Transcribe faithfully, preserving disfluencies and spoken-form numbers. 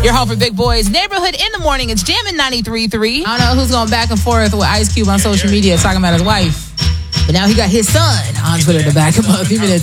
Your home for big boys. Neighborhood in the morning. It's Jammin' ninety-three point three. I don't know who's going back and forth with Ice Cube on social media talking about his wife. But now he got his son on Twitter to back him up. Even